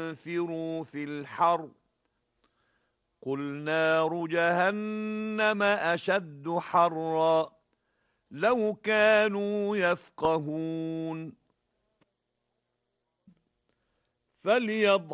تنفروا في الحر قل نار جهنم أشد حرا لو كانوا يفقهون